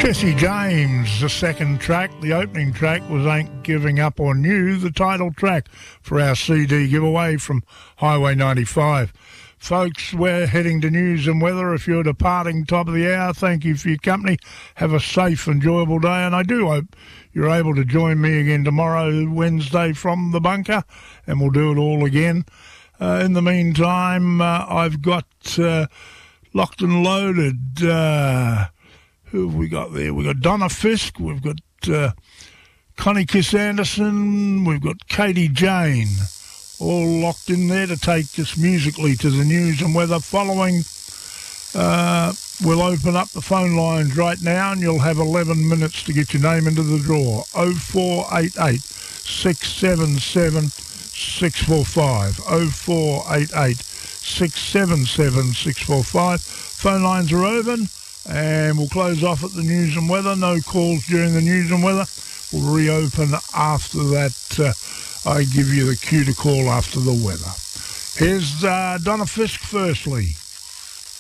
Jesse James, the second track. The opening track was Ain't Giving Up On You, the title track for our CD giveaway from Highway 95. Folks, we're heading to news and weather. If you're departing top of the hour, thank you for your company. Have a safe, enjoyable day, and I do hope you're able to join me again tomorrow, Wednesday, from the bunker, and we'll do it all again. In the meantime, I've got locked and loaded... who have we got there? We've got Donna Fisk, we've got Connie Kiss Anderson, we've got Katie Jane, all locked in there to take us musically to the news and weather. Following, we'll open up the phone lines right now and you'll have 11 minutes to get your name into the draw. 0488 677 645. 0488 677 645. Phone lines are open. And we'll close off at the news and weather. No calls during the news and weather. We'll reopen after that. I give you the cue to call after the weather. Here's Donna Fisk firstly.